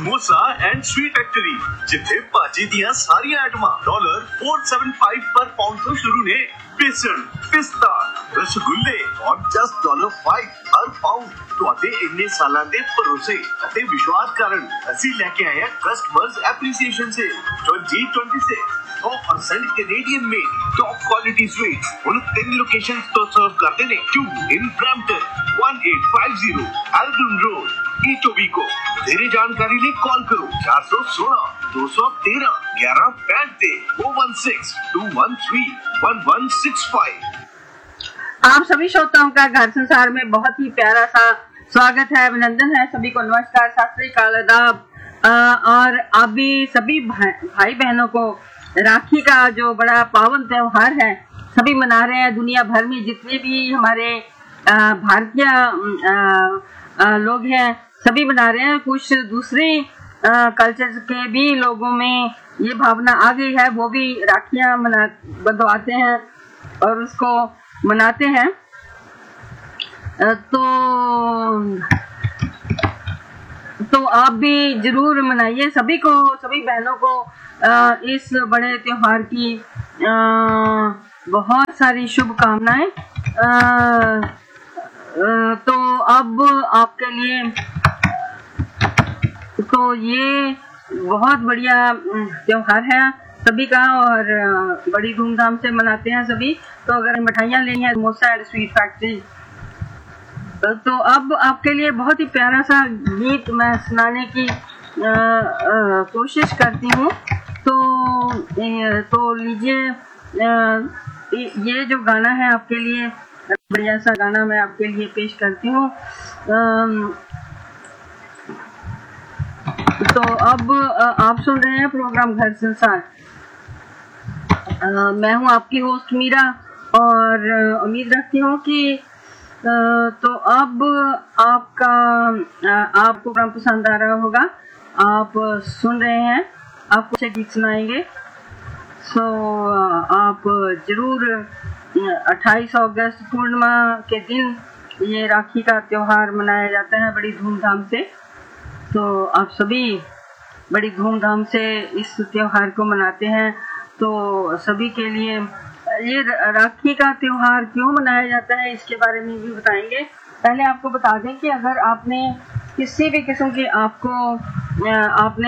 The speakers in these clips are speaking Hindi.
समोसा एंड स्वीट फैक्ट्री जिथे भाजी दियां सारियां आइटमां $475 पर पाउंड तो शुरू ने। बेसन, पिस्ता, रसगुल्ले और जस्ट $5 हर पाउंड। ਤੁਹਾਡੇ ਇੰਨੇ ਸਾਲਾਂ ਦੇ ਭਰੋਸੇ ਅਤੇ ਵਿਸ਼ਵਾਸ ਕਾਰਨ ਅਸੀਂ ਲੈ ਕੇ ਆਏ ਹਾਂ ਕਸਟਮਰਸ ਐਪਰੀਸੀਏਸ਼ਨ ਸੇ 2026 100% Canadian made top quality sweet उन 3 लोकेशंस तो सर्व करते ने 2 इन ब्रैम्पटन 1850 एल्डन रोड ईटोबिको। तेरी जानकारी लिए कॉल करो 416 213 1165 016 213 1165। आप सभी श्रोताओं का घर संसार में बहुत ही प्यारा सा स्वागत है, अभिनंदन है। सभी को नमस्कार, सत श्री अकाल, आदाब। और अभी सभी भाई बहनों को राखी का जो बड़ा पावन त्योहार है सभी मना रहे हैं। दुनिया भर में जितने भी हमारे भारतीय लोग हैं सभी मना रहे हैं। कुछ दूसरे कल्चर के भी लोगों में ये भावना आ गई है, वो भी राखियां बंधवाते हैं और उसको मनाते हैं। तो आप भी जरूर मनाइए। सभी बहनों को इस बड़े त्योहार की बहुत सारी शुभकामनाएं। तो अब आपके लिए तो ये बहुत बढ़िया त्योहार है सभी का और बड़ी धूमधाम से मनाते हैं सभी। तो अगर मिठाइयाँ लेनी है समोसा एंड स्वीट फैक्ट्री। तो अब आपके लिए बहुत ही प्यारा सा गीत मैं सुनाने की कोशिश करती हूँ। तो लीजिए, ये जो गाना है आपके लिए बढ़िया सा गाना मैं आपके लिए पेश करती हूँ। तो अब आप सुन रहे हैं प्रोग्राम घर संसार। मैं हूँ आपकी होस्ट मीरा और उम्मीद रखती हूँ कि तो अब आपको प्रोग्राम पसंद आ रहा होगा। आप सुन रहे हैं, आपको से गीत सुनाएंगे। आप जरूर 28 अगस्त पूर्णिमा के दिन ये राखी का त्योहार मनाया जाता है बड़ी धूमधाम से। तो आप सभी बड़ी धूमधाम से इस त्योहार को मनाते हैं। तो सभी के लिए ये राखी का त्योहार क्यों मनाया जाता है इसके बारे में भी बताएंगे। पहले आपको बता दें कि अगर आपने किसी भी किस्म की आपने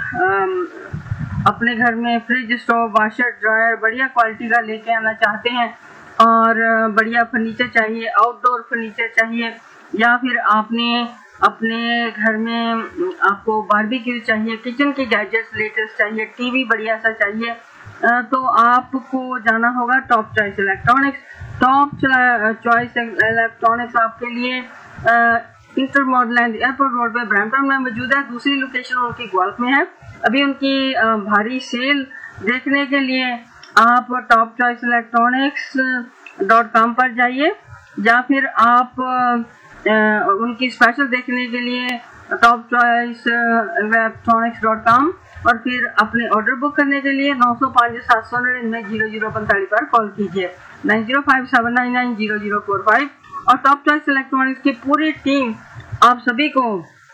अपने घर में फ्रिज, स्टोव, वाशर, ड्रायर बढ़िया क्वालिटी का लेके आना चाहते हैं और बढ़िया फर्नीचर चाहिए, आउटडोर फर्नीचर चाहिए, या फिर आपने अपने घर में आपको बारबेक्यू चाहिए, किचन के गैजेट्स लेटेस्ट चाहिए, टीवी बढ़िया सा चाहिए, तो आपको जाना होगा top choice electronics. Top choice electronics आपके लिए inter model and airport road पे ब्रैम्पटन में मौजूद है। दूसरी लोकेशन उनकी गोल्फ में है। अभी उनकी भारी सेल देखने के लिए आप टॉप चॉइस electronics.com पर जाइए, या फिर आप उनकी स्पेशल देखने के लिए टॉप चॉइस electronics.com और फिर अपने ऑर्डर बुक करने के लिए 905 799 0045 पर कॉल कीजिए 9057990045। और टॉप चॉइस इलेक्ट्रॉनिक्स की पूरी टीम आप सभी को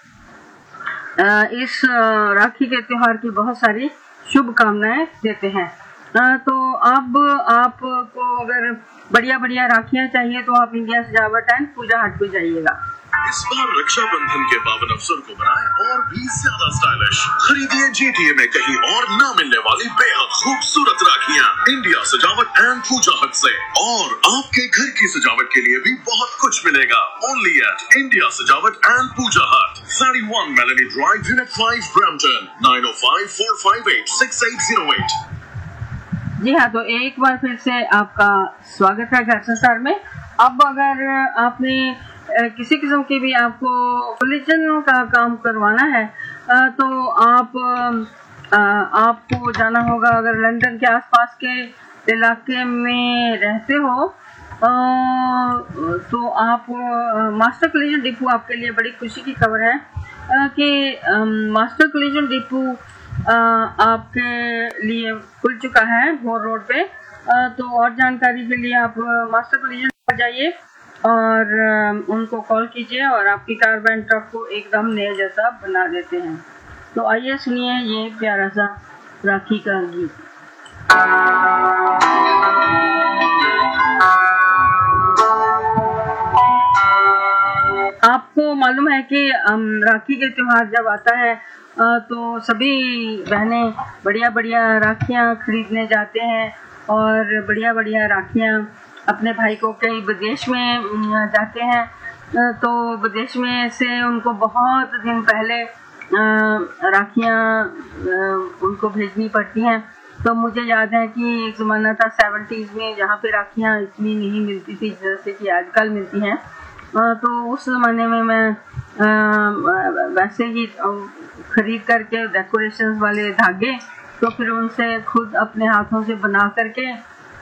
इस राखी के त्योहार की बहुत सारी शुभकामनाएं देते हैं। तो अब आपको अगर बढ़िया राखियां चाहिए तो आप इंडिया सजावट एंड पूजा हट पे जाइएगा। इस बार रक्षाबंधन के पावन अवसर को बनाए और भी ज्यादा स्टाइलिश। खरीदिए GTA में कहीं और न मिलने वाली बेहद खूबसूरत राखियां इंडिया सजावट एंड पूजा हट से। और आपके घर की सजावट के लिए भी बहुत कुछ मिलेगा ओनली एट इंडिया सजावट एंड पूजा हट, 31 Melanie Drive, Unit 5, Brampton, 9054586808। जी हाँ, तो एक बार फिर से आपका स्वागत है घर संसार में। अब अगर आपने किसी किस्म की भी आपको रिलीजन का काम करवाना है तो आपको जाना होगा। अगर लंदन के आसपास के इलाके में रहते हो तो आप मास्टर कॉलेजियम डिपो, आपके लिए बड़ी खुशी की खबर है कि मास्टर कॉलेजियम डिपो आपके लिए खुल चुका है भोर रोड पे। तो और जानकारी के लिए आप मास्टर कॉलेजियम पर जाइए और उनको कॉल कीजिए और आपकी कार वैन ट्रक को एकदम नए जैसा बना देते हैं। तो आइए सुनिए ये प्यारा सा राखी का गीत। आपको मालूम है कि राखी के त्योहार जब आता है तो सभी बहनें बढ़िया बढ़िया राखियाँ खरीदने जाते हैं और बढ़िया बढ़िया राखियाँ अपने भाई को कई विदेश में जाते हैं तो विदेश में से उनको बहुत दिन पहले राखियाँ उनको भेजनी पड़ती हैं। तो मुझे याद है कि एक ज़माना था 70s में जहाँ पे राखियाँ इतनी नहीं मिलती थी जैसे कि आजकल मिलती हैं। तो उस ज़माने में मैं वैसे ही खरीद करके डेकोरेशंस वाले धागे तो फिर उनसे खुद अपने हाथों से बना करके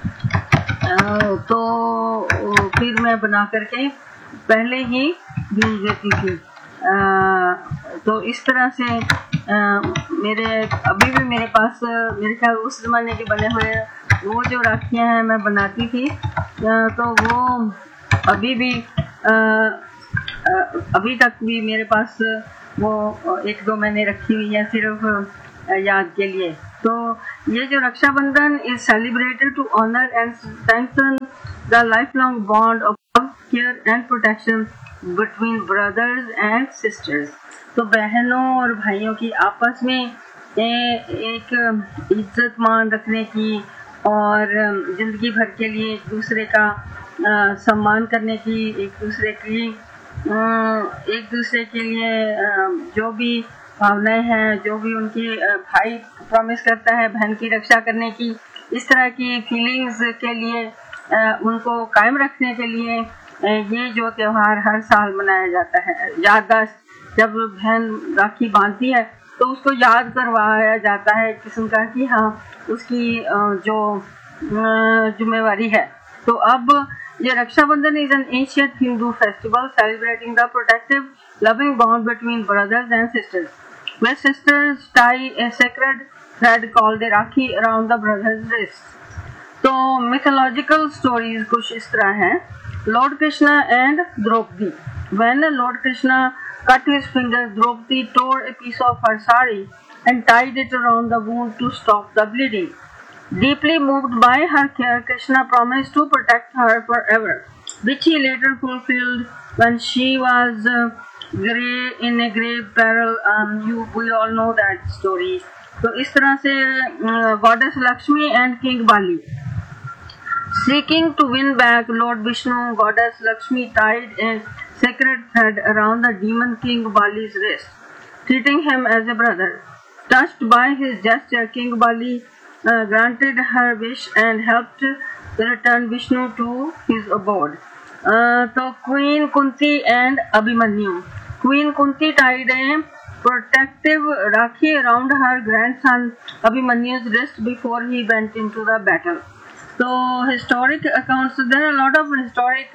तो फिर मैं बना करके पहले ही भेज देती थी। तो इस तरह से मेरे अभी भी मेरे पास मेरे ख्याल उस ज़माने के बने हुए वो जो राखियाँ हैं मैं बनाती थी तो वो अभी तक भी मेरे पास वो एक दो मैंने रखी हुई है सिर्फ याद के लिए। तो ये जो Rakshabandhan is celebrated to honour and strengthen the life long bond of love, care and protection between brothers and sisters. तो बहनों और भाइयों की आपस में एक इज्जत मान रखने की और जिंदगी भर के लिए एक दूसरे का सम्मान करने की, एक दूसरे के लिए जो भी भावनाएं हैं, जो भी उनकी भाई प्रॉमिस करता है बहन की रक्षा करने की, इस तरह की फीलिंग्स के लिए उनको कायम रखने के लिए ये जो त्योहार हर साल मनाया जाता है। याददाश्त जब बहन राखी बांधती है तो उसको याद करवाया जाता है किस्म का कि हाँ उसकी जो जिम्मेवारी है। तो अब ये Rakshabandhan is an ancient Hindu festival celebrating the protective, loving bond between brothers and sisters, where sisters tie a sacred thread called the Rakhi around the brother's wrist. तो mythological stories कुछ इस तरह हैं। Lord Krishna and Draupadi. When Lord Krishna cut his fingers, Draupadi tore a piece of her sari and tied it around the wound to stop the bleeding. Deeply moved by her care, Krishna promised to protect her forever, which he later fulfilled when she was in a grave peril. We all know that story. तो इस तरह से goddess Lakshmi and King Bali. Seeking to win back Lord Vishnu, goddess Lakshmi tied a sacred thread around the demon King Bali's wrist, treating him as a brother. Touched by his gesture, King Bali granted her wish and helped return Vishnu to his abode. So Queen Kunti and Abhimanyu. Queen Kunti tied a protective Rakhi around her grandson Abhimanyu's wrist before he went into the battle. So historic accounts, there are a lot of historic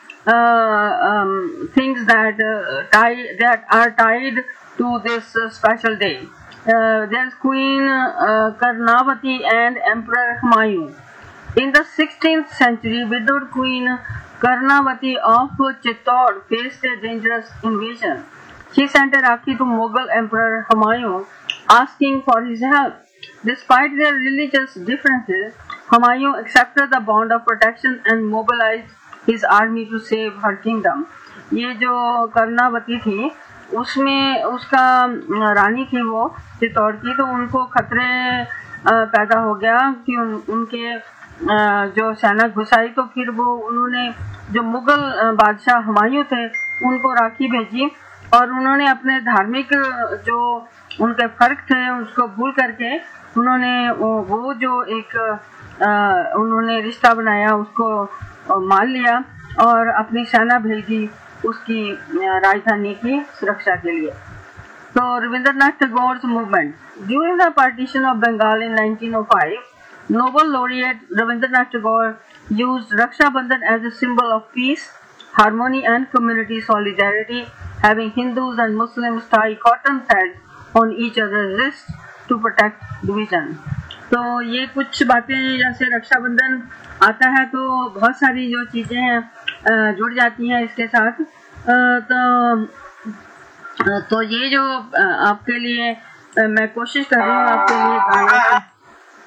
things that are tied to this special day. There's Queen Karnavati and Emperor Humayun. In the 16th century, widowed Queen Karnavati of Chittor faced a dangerous invasion. She sent a Rakhi to Mughal Emperor Humayun asking for his help. Despite their religious differences, Humayun accepted the bond of protection and mobilized his army to save her kingdom. ये जो कर्णावती थी उसमें उसका रानी थी वो चित्तौड़ की, तो उनको खतरे पैदा हो गया कि उनके जो सेना घुसाई, तो फिर वो उन्होंने जो मुगल बादशाह हुमायूं थे उनको राखी भेजी और उन्होंने अपने धार्मिक जो उनके फर्क थे उसको भूल करके उन्होंने वो जो एक उन्होंने रिश्ता बनाया उसको मान लिया और अपनी सेना भेजी उसकी राजधानी की सुरक्षा के लिए। तो Rabindranath टैगोर's movement during the partition of Bengal in 1905, Nobel laureate Rabindranath Tagore used Raksha Bandhan as a symbol of peace, harmony and community solidarity, having Hindus and Muslims tie cotton threads on each other's wrists to protect division. तो ये कुछ बातें जैसे रक्षाबंधन आता है तो बहुत सारी जो चीज़ें हैं जुड़ जाती हैं इसके साथ। तो ये जो आपके लिए मैं कोशिश कर रही हूँ आपके लिए गाना